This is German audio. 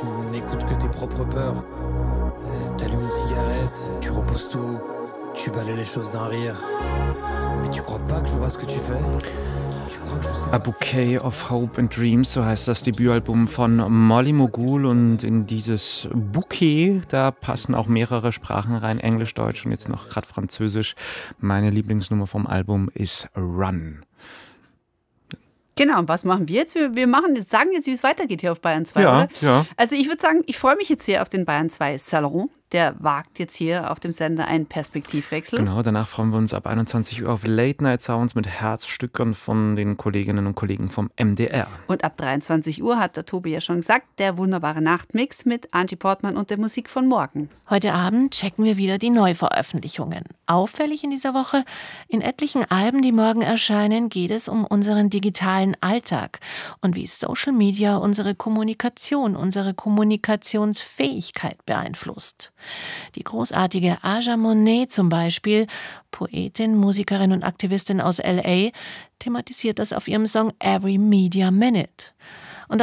tu n'écoutes que tes propres peurs. T'allumes une cigarette, tu repousses tout, tu balayes les choses d'un rire. Mais tu crois pas que je vois ce que tu fais? A Bouquet of Hope and Dreams, so heißt das Debütalbum von Molly Mogul. Und in dieses Bouquet, da passen auch mehrere Sprachen rein, Englisch, Deutsch und jetzt noch gerade Französisch. Meine Lieblingsnummer vom Album ist Run. Genau, und was machen wir jetzt? Wir sagen jetzt, wie es weitergeht hier auf Bayern 2, ja, oder? Ja. Also ich würde sagen, ich freue mich jetzt sehr auf den Bayern 2 Salon. Der wagt jetzt hier auf dem Sender einen Perspektivwechsel. Genau, danach freuen wir uns ab 21 Uhr auf Late Night Sounds mit Herzstückern von den Kolleginnen und Kollegen vom MDR. Und ab 23 Uhr, hat der Tobi ja schon gesagt, der wunderbare Nachtmix mit Angie Portmann und der Musik von morgen. Heute Abend checken wir wieder die Neuveröffentlichungen. Auffällig in dieser Woche, in etlichen Alben, die morgen erscheinen, geht es um unseren digitalen Alltag und wie Social Media unsere Kommunikation, unsere Kommunikationsfähigkeit beeinflusst. Die großartige Aja Monet zum Beispiel, Poetin, Musikerin und Aktivistin aus L.A., thematisiert das auf ihrem Song Every Media Minute.